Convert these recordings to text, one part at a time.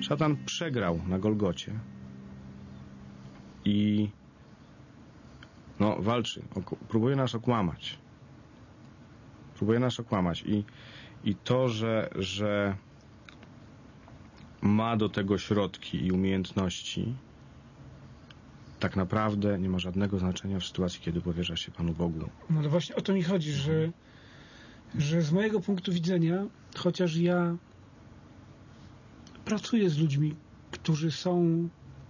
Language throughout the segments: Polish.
Szatan przegrał na Golgocie i walczy, próbuje nas okłamać. I to, że ma do tego środki i umiejętności, tak naprawdę nie ma żadnego znaczenia w sytuacji, kiedy powierzasz się Panu Bogu. No ale właśnie o to mi chodzi, że z mojego punktu widzenia, chociaż ja pracuję z ludźmi, którzy są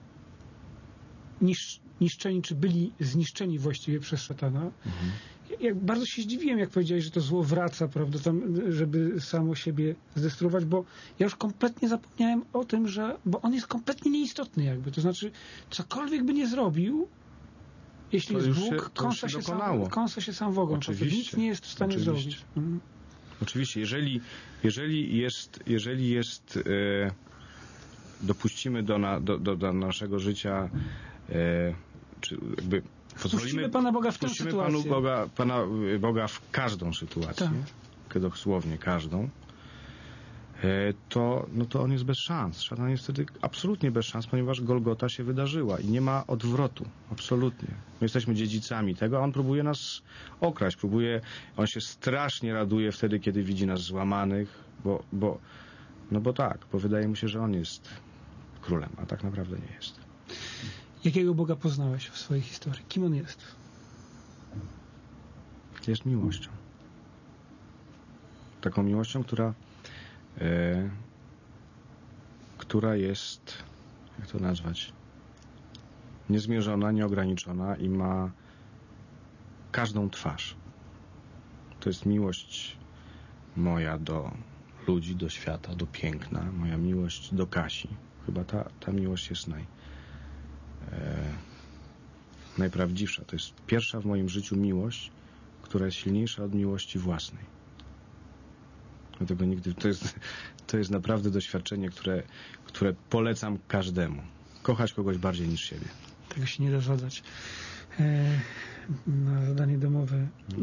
niszczeni, czy byli zniszczeni właściwie przez szatana, ja bardzo się zdziwiłem, jak powiedziałeś, że to zło wraca, prawda, tam, żeby samo siebie zdestruować, bo ja już kompletnie zapomniałem o tym, bo on jest kompletnie nieistotny jakby, to znaczy cokolwiek by nie zrobił, jeśli jest Bóg, kąsa się sam w ogon. Nic nie jest w stanie zrobić. Oczywiście, jeżeli jest dopuścimy do naszego życia, czy jakby wpuścimy Pana Boga w tę sytuację. Pana Boga w każdą sytuację, dosłownie każdą, to on jest bez szans. Szatan jest wtedy absolutnie bez szans, ponieważ Golgota się wydarzyła i nie ma odwrotu. Absolutnie. My jesteśmy dziedzicami tego, a on próbuje nas okraść. On się strasznie raduje wtedy, kiedy widzi nas złamanych, bo wydaje mu się, że on jest królem, a tak naprawdę nie jest. Jakiego Boga poznałeś w swojej historii? Kim on jest? Jest miłością. Taką miłością, która jest, jak to nazwać, niezmierzona, nieograniczona i ma każdą twarz. To jest miłość moja do ludzi, do świata, do piękna, moja miłość do Kasi. Chyba ta miłość jest najprawdziwsza. To jest pierwsza w moim życiu miłość, która jest silniejsza od miłości własnej. Dlatego to jest naprawdę doświadczenie, które polecam każdemu. Kochać kogoś bardziej niż siebie. Tego się nie da zadać. Na zadanie domowe